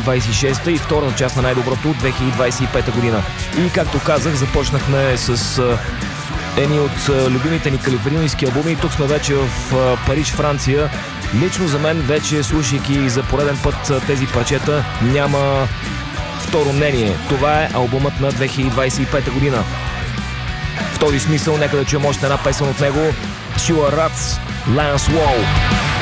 2026 и втората част на най-доброто 2025 година. И както казах, започнахме с едни от любимите ни калифорнийски албуми. Тук сме вече в Париж, Франция. Лично за мен вече, слушайки за пореден път тези парчета, няма второ мнение. Това е албумът на 2025 година. В този смисъл, нека да чуем още една песен от него. Sure Rats, Lance Wall.